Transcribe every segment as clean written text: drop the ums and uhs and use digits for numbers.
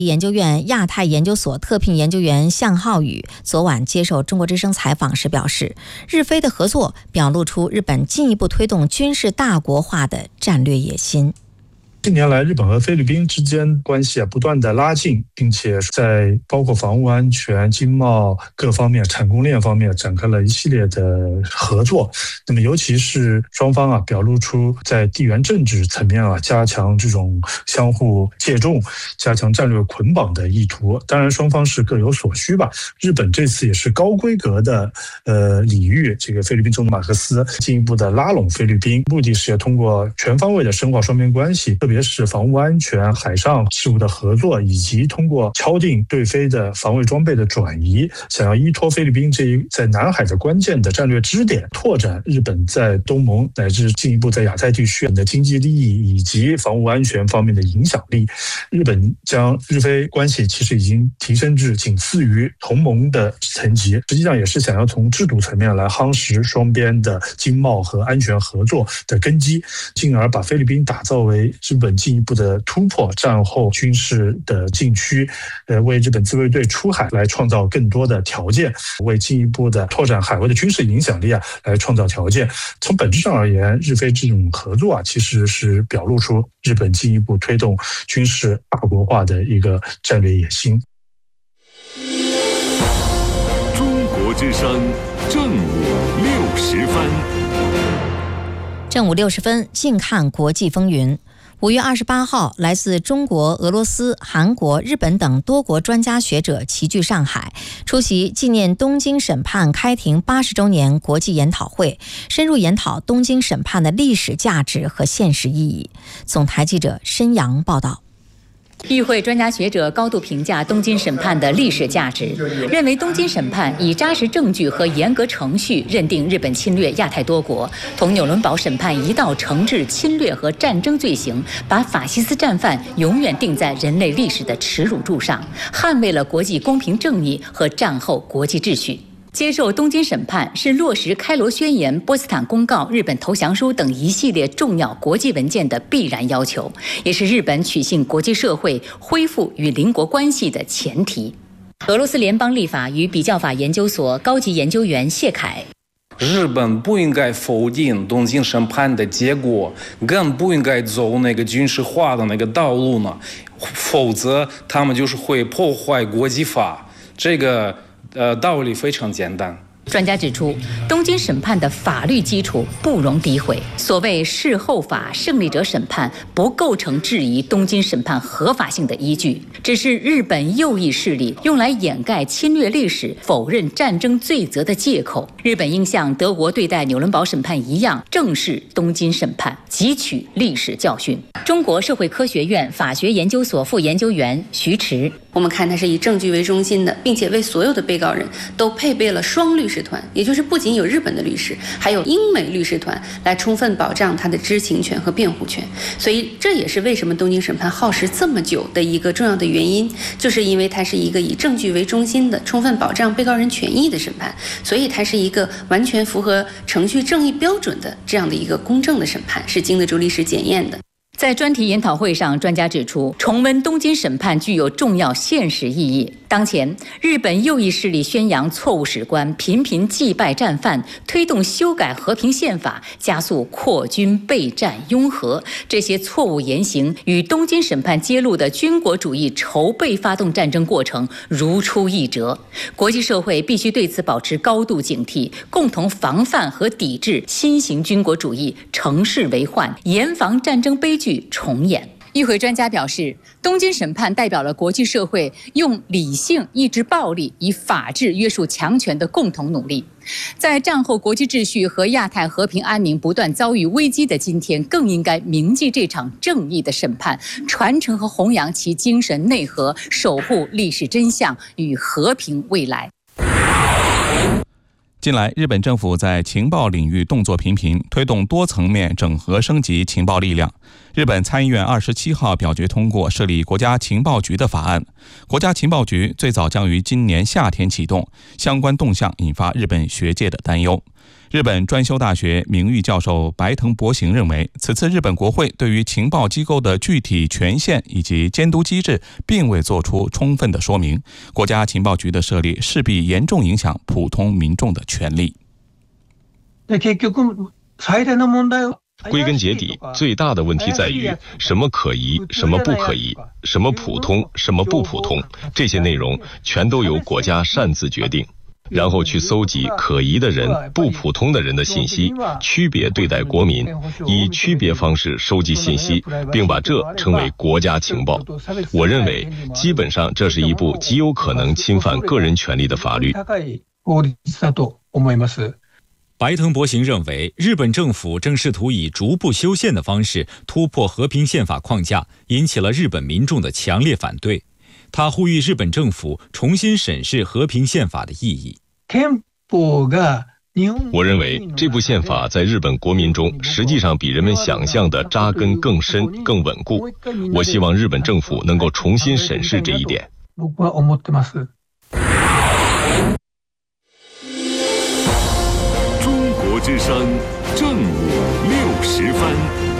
研究院亚太研究所特聘研究员向浩宇昨晚接受中国之声采访时表示，日菲的合作表露出日本进一步推动军事大国化的战略野心。 近年来，日本和菲律宾之间关系不断的拉近，并且在包括防务安全、经贸各方面、产供链方面展开了一系列的合作。那么，尤其是双方表露出在地缘政治层面加强这种相互借重、加强战略捆绑的意图。当然，双方是各有所需吧。日本这次也是高规格的礼遇这个菲律宾总统马克思，进一步的拉拢菲律宾，目的是要通过全方位的深化双边关系，特别是防务安全、海上事务的合作，以及通过敲定对菲的防卫装备的转移，想要依托菲律宾这一在南海的关键的战略支点，拓展日本在东盟乃至进一步在亚太地区的经济利益以及防务安全方面的影响力。日本将日菲关系其实已经提升至仅次于同盟的层级，实际上也是想要从制度层面来夯实双边的经贸和安全合作的根基，进而把菲律宾打造为日本进一步的突破战后军事的禁区，为日本自卫队出海来创造更多的条件，为进一步的拓展海外的军事影响力来创造条件。从本质上而言，日菲这种合作其实是表露出日本进一步推动军事大国化的一个战略野心。 中国之声正午60分， 正午60分，近看国际风云。5月28号，来自中国、俄罗斯、韩国、日本等多国专家学者齐聚上海，出席纪念东京审判开庭80周年国际研讨会，深入研讨东京审判的历史价值和现实意义。总台记者申阳报道。 与会专家学者高度评价东京审判的历史价值，认为东京审判以扎实证据和严格程序认定日本侵略亚太多国，同纽伦堡审判一道惩治侵略和战争罪行，把法西斯战犯永远钉在人类历史的耻辱柱上，捍卫了国际公平正义和战后国际秩序。接受东京审判是落实开罗宣言、波茨坦公告、日本投降书等一系列重要国际文件的必然要求，也是日本取信国际社会、恢复与邻国关系的前提。俄罗斯联邦立法与比较法研究所高级研究员谢凯： 日本不应该否定东京审判的结果，更不应该走那个军事化的那个道路呢，否则他们就是会破坏国际法。这个道理非常简单。 专家指出，东京审判的法律基础不容诋毁，所谓事后法、胜利者审判不构成质疑东京审判合法性的依据，只是日本右翼势力用来掩盖侵略历史、否认战争罪责的借口。日本应像德国对待纽伦堡审判一样，正视东京审判，汲取历史教训。中国社会科学院法学研究所副研究员徐迟： 我们看它是以证据为中心的，并且为所有的被告人都配备了双律师团，也就是不仅有日本的律师，还有英美律师团来充分保障他的知情权和辩护权。所以这也是为什么东京审判耗时这么久的一个重要的原因，就是因为它是一个以证据为中心的、充分保障被告人权益的审判，所以它是一个完全符合程序正义标准的这样的一个公正的审判，是经得住历史检验的。 在专题研讨会上，专家指出，重温东京审判具有重要现实意义。当前，日本右翼势力宣扬错误史观，频频祭拜战犯，推动修改和平宪法，加速扩军备战拥核。这些错误言行与东京审判揭露的军国主义筹备发动战争过程如出一辙。国际社会必须对此保持高度警惕，共同防范和抵制新型军国主义乘势为患，严防战争悲剧重演。与会专家表示，东京审判代表了国际社会用理性抑制暴力，以法治约束强权的共同努力。在战后国际秩序和亚太和平安宁不断遭遇危机的今天，更应该铭记这场正义的审判，传承和弘扬其精神内核，守护历史真相与和平未来。 近来，日本政府在情报领域动作频频，推动多层面整合升级情报力量。日本参议院27号表决通过设立国家情报局的法案。国家情报局最早将于今年夏天启动，相关动向引发日本学界的担忧。 日本专修大学名誉教授白藤博行认为，此次日本国会对于情报机构的具体权限以及监督机制并未做出充分的说明，国家情报局的设立势必严重影响普通民众的权利。 归根结底，最大的问题在于什么可疑，什么不可疑，什么普通，什么不普通，这些内容全都由国家擅自决定，然后去搜集可疑的人、不普通的人的信息，区别对待国民，以区别方式收集信息，并把这称为国家情报。我认为，基本上这是一部极有可能侵犯个人权利的法律。 白藤博行认为，日本政府正试图以逐步修宪的方式突破和平宪法框架，引起了日本民众的强烈反对。他呼吁日本政府重新审视和平宪法的意义。 我认为这部宪法在日本国民中实际上比人们想象的扎根更深、更稳固。我希望日本政府能够重新审视这一点。 中国之声正午60分。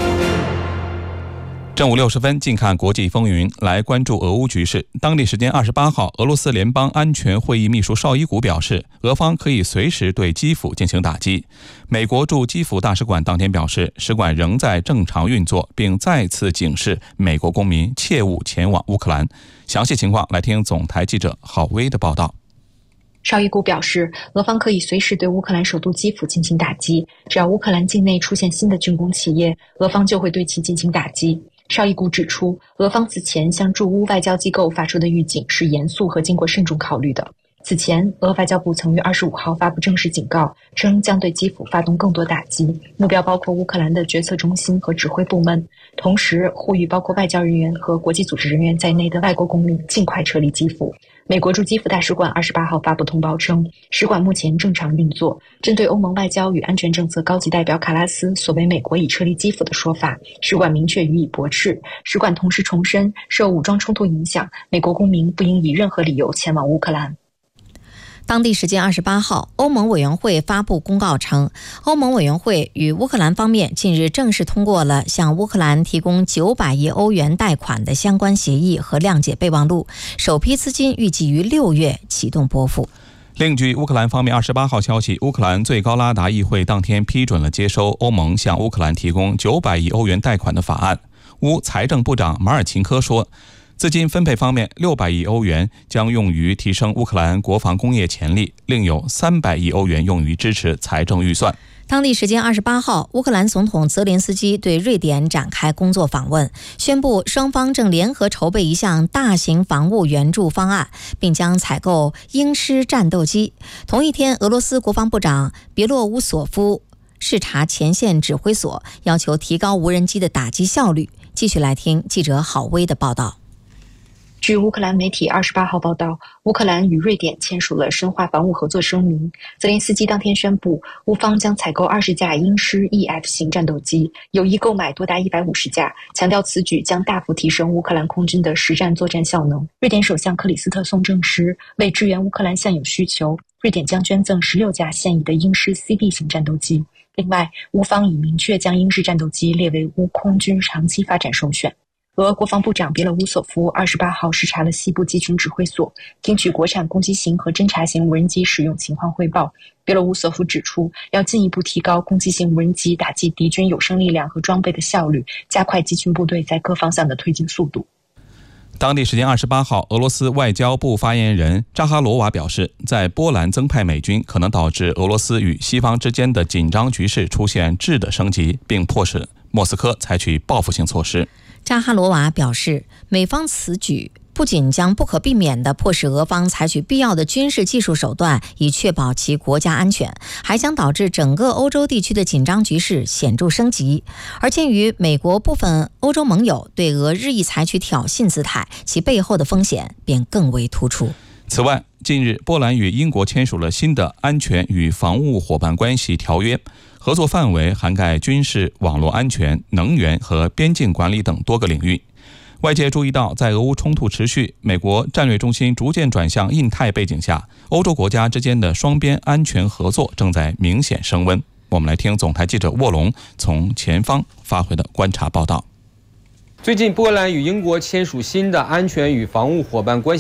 正午60分，近看国际风云，来关注俄乌局势。当地时间28号，俄罗斯联邦安全会议秘书绍伊古表示，俄方可以随时对基辅进行打击。美国驻基辅大使馆当天表示，使馆仍在正常运作，并再次警示美国公民切勿前往乌克兰。详细情况来听总台记者郝薇的报道。 绍伊古表示，俄方可以随时对乌克兰首都基辅进行打击，只要乌克兰境内出现新的军工企业，俄方就会对其进行打击。绍伊古指出，俄方此前向驻乌外交机构发出的预警是严肃和经过慎重考虑的。此前，俄外交部曾于25号发布正式警告，称将对基辅发动更多打击，目标包括乌克兰的决策中心和指挥部门，同时呼吁包括外交人员和国际组织人员在内的外国公民尽快撤离基辅。美国驻基辅大使馆28号发布通报称，使馆目前正常运作。针对欧盟外交与安全政策高级代表卡拉斯所谓美国已撤离基辅的说法，使馆明确予以驳斥。使馆同时重申，受武装冲突影响，美国公民不应以任何理由前往乌克兰。 当地时间28号，欧盟委员会发布公告称，欧盟委员会与乌克兰方面近日正式通过了向乌克兰提供900亿欧元贷款的相关协议和谅解备忘录，首批资金预计于6月启动拨付。 另据乌克兰方面28号消息，乌克兰最高拉达议会当天批准了接收欧盟向乌克兰提供900亿欧元贷款的法案。乌财政部长马尔琴科说，资金分配方面，600亿欧元将用于提升乌克兰国防工业潜力，另有300亿欧元用于支持财政预算。 当地时间28号，乌克兰总统泽连斯基对瑞典展开工作访问，宣布双方正联合筹备一项大型防务援助方案，并将采购鹰狮战斗机。同一天，俄罗斯国防部长别洛乌索夫视察前线指挥所，要求提高无人机的打击效率。继续来听记者郝薇的报道。 据乌克兰媒体28号报道，乌克兰与瑞典签署了深化防务合作声明。泽连斯基当天宣布，乌方将采购20架鹰狮 EF 型战斗机，有意购买多达150架，强调此举将大幅提升乌克兰空军的实战作战效能。瑞典首相克里斯特松证实，为支援乌克兰现有需求，瑞典将捐赠16架现役的鹰狮 CB 型战斗机。另外，乌方已明确将鹰狮战斗机列为乌空军长期发展首选。俄国防部长别洛乌索夫28号视察了西部集群指挥所，听取国产攻击型和侦察型无人机使用情况汇报。别洛乌索夫指出，要进一步提高攻击型无人机打击敌军有生力量和装备的效率，加快集群部队在各方向的推进速度。 当地时间28号，俄罗斯外交部发言人扎哈罗娃表示，在波兰增派美军可能导致俄罗斯与西方之间的紧张局势出现质的升级，并迫使莫斯科采取报复性措施。 扎哈罗娃表示，美方此举不仅将不可避免地迫使俄方采取必要的军事技术手段以确保其国家安全，还将导致整个欧洲地区的紧张局势显著升级。而鉴于美国部分欧洲盟友对俄日益采取挑衅姿态，其背后的风险便更为突出。 此外，近日波兰与英国签署了新的安全与防务伙伴关系条约，合作范围涵盖军事、网络安全、能源和边境管理等多个领域。外界注意到，在俄乌冲突持续、美国战略中心逐渐转向印太背景下，欧洲国家之间的双边安全合作正在明显升温。 我们来听总台记者卧龙从前方发回的观察报道。 最近，波兰与英国签署新的安全与防务伙伴关系